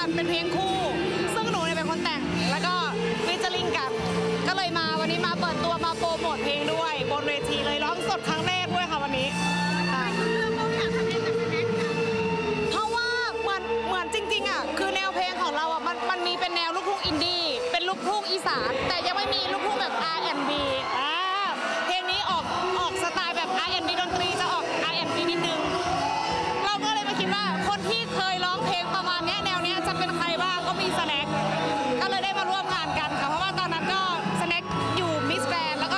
กันเป็นเพลงคู่ซึ่งหนูเนี่ยเป็นคนแต่งแล้วก็ฟีเจอริ่งกันก็เลยมาวันนี้มาเปิดตัวมาโปรโมทเพลงด้วยบนเวทีเลยร้องสดครั้งแรกด้วยค่ะวันนี้เพราะว่าเหมือนจริงๆอ่ะคือแนวเพลงของเราอ่ะมันมีเป็นแนวลูกทุ่งอินดี้เป็นลูกทุ่งอีสานแต่ยังไม่มีลูกทุ่งแบบ R&B เพลงนี้ออกสไตล์แบบ R&B ดนตรีจะออก R&B นิดนึง